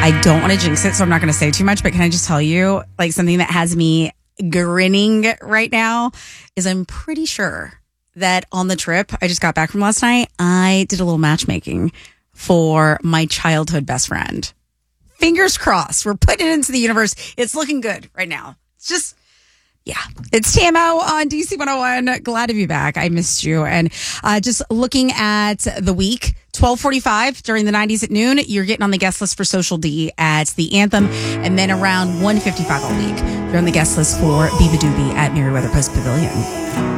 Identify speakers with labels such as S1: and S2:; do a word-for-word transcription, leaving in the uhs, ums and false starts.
S1: I don't want to jinx it, so I'm not going to say too much, but can I just tell you, like, something that has me grinning right now is I'm pretty sure that on the trip I just got back from last night, I did a little matchmaking for my childhood best friend. Fingers crossed. We're putting it into the universe. It's looking good right now. It's just, yeah. It's T M O on D C one oh one. Glad to be back. I missed you. And uh, just looking at the week, twelve forty-five during the nineties at noon, you're getting on the guest list for Social D at the Anthem. And then around one fifty-five all week, you're on the guest list for Biba Doobie at Merriweather Post Pavilion.